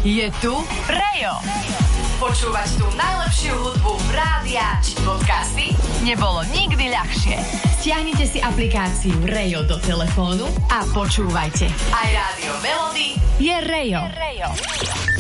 Je tu Rejo. Počúvať tú najlepšiu hudbu v rádiách či podcasty nebolo nikdy ľahšie. Stiahnite si aplikáciu Rejo do telefónu a počúvajte. Aj Rádio Melody je Rejo.